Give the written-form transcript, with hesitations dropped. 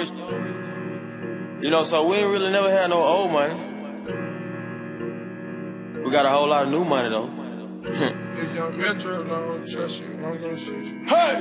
rich. You know, so we ain't really never had no old money. We got a whole lot of new money though. If young Metro don't trust you, I'm gonna shoot you. Hey!